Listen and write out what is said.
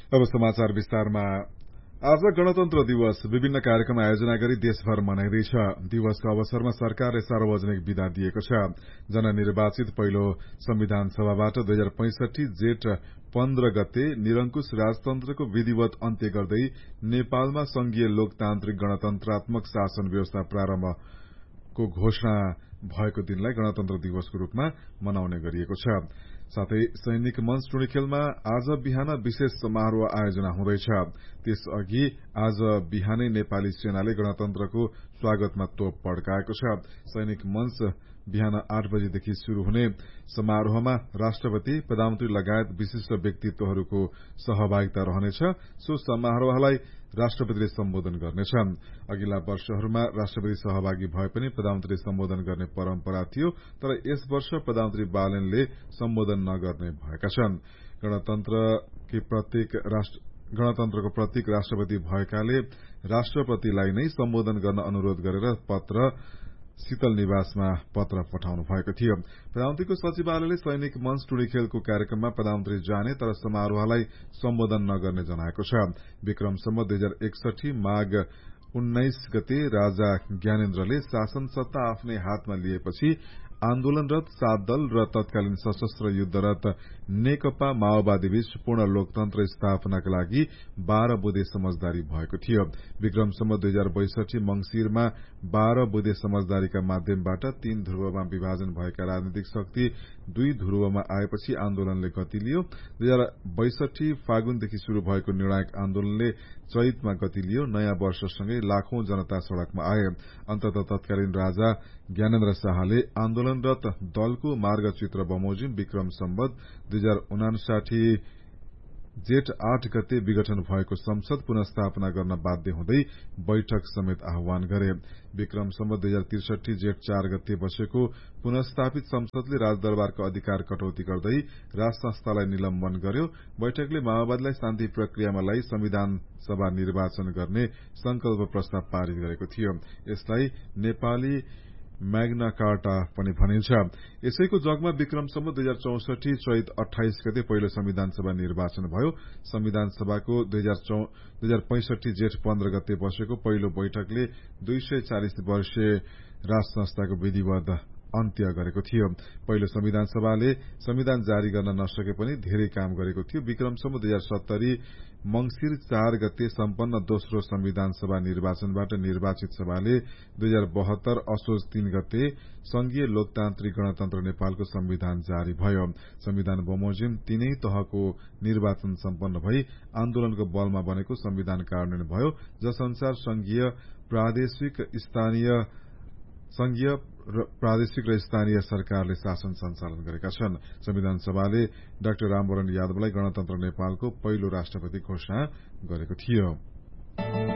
अब समाचार विस्तारमा। आज गणतन्त्र दिवस विभिन्न कार्यक्रम आयोजना गरी देशभर मनाइँदैछ। दिवसको अवसरमा सरकारले सार्वजनिक विदा दिएको छ। जननिर्वाचित पहिलो संविधान सभाबाट 2065 जेठ 15 गते निरंकुश राजतन्त्रको विधिवत अन्त्य गर्दै नेपालमा संघीय लोकतान्त्रिक गणतन्त्रात्मक शासन व्यवस्था प्रारम्भको घोषणा भएको दिनलाई गणतन्त्र दिवसको रूपमा मनाउने गरिएको छ। साथै सैनिक मञ्च टुँडिखेलमा आज बिहान विशेष समारोह आयोजना हुँदैछ। त्यसअघि आज बिहानै नेपाली सेनाले गणतन्त्रको स्वागतमा तोप पड्काएको छ। सैनिक मञ्च बिहान 8 बजेदेखि शुरू हुने समारोहमा राष्ट्रपति, प्रधानमन्त्री लगायत विशिष्ट व्यक्तित्वहरूको सहभागिता रहनेछ। सो समारोहलाई राष्ट्रपतिले सम्बोधन गर्नेछन्। अघिल्ला वर्षहरूमा राष्ट्रपति सहभागी भए पनि प्रधानमन्त्रीले सम्बोधन गर्ने परम्परा थियो, तर यस वर्ष प्रधानमन्त्री बालेनले सम्बोधन नगर्ने भएका छन्। गणतन्त्रको प्रतीक राष्ट्रपति भएकाले राष्ट्रपतिलाई नै सम्बोधन गर्न अनुरोध गरेर पत्र शीतल निवासमा पत्र पठाउनु भएको थियो। प्रधानमन्त्रीको सचिवालयले सैनिक मञ्च टुँडिखेलको कार्यक्रममा प्रधानमन्त्री जाने तर समारोहलाई सम्बोधन नगर्ने जनाएको छ। विक्रम सम्वत 2061 माघ 19 गते राजा ज्ञानेन्द्रले शासन सत्ता आफ्नै हातमा लिएपछि आन्दोलनरत 7 दल र तत्कालीन सशस्त्र युद्धरत नेकपा माओवादी बीच पूर्ण लोकतन्त्र स्थापनाका लागि 12 बुँदे समझदारी भएको थियो। विक्रम सम्वत 2062 मंगिरमा 12 बुँदे समझदारीका माध्यमबाट 3 ध्रुवमा विभाजन भएका राजनीतिक शक्ति 2 ध्रुवमा आएपछि आन्दोलनले गति लियो। 2062 फागुनदेखि शुरू भएको निर्णायक आन्दोलनले चैतमा गति लियो। नयाँ वर्षसँगै लाखौं जनता सड़कमा आए। अन्ततः तत्कालीन राजा ज्ञानेन्द्र शाहले आन्दोलनरत दलको मार्गचित्र बमोजिम विक्रम सम्वत 2059 जेठ 8 गते विघटन भएको संसद पुनस्थापना गर्न बाध्य हुँदै बैठक समेत आह्वान गरे। विक्रम सम्वत 2063 जेठ 4 गते बसेको पुनस्थापित संसदले राजदरबारको अधिकार कटौती गर्दै राज संस्थालाई निलम्बन गर्यो। बैठकले माओवादीलाई शान्ति प्रक्रियामा लाई संविधान सभा निर्वाचन गर्ने संकल्प प्रस्ताव पारित गरेको थियो। यसलाई नेपाली मैग्ना कार्टा पनि भनिन्छ। यसैको जगमा विक्रम सम्वत 2064 चैत 28 गते पहिलो संविधान सभा निर्वाचन भयो। संविधान सभाको 2065 जेठ 15 गते बसेको पहिलो बैठकले 240 वर्षीय राज संस्थाको विधिवत अन्त्य गरेको थियो। पहिलो संविधान सभाले संविधान जारी गर्न नसके पनि धेरै काम गरेको थियो। विक्रम सम्वत 2070 मंगिर 4 गते सम्पन्न दोस्रो संविधान सभा निर्वाचनबाट निर्वाचित सभाले 2072 असोज 3 गते संघीय लोकतान्त्रिक गणतन्त्र नेपालको संविधान जारी भयो। संविधान बमोजिम तीनै तहको निर्वाचन सम्पन्न भई आन्दोलनको बलमा बनेको संविधान कार्यान्वयन भयो, जस अनुसार संघीय प्रादेशिक र स्थानीय सरकारले शासन सञ्चालन गरेका छन्। संविधान सभाले डाक्टर रामवरण यादवलाई गणतन्त्र नेपालको पहिलो राष्ट्रपति घोषणा गरेको थियो।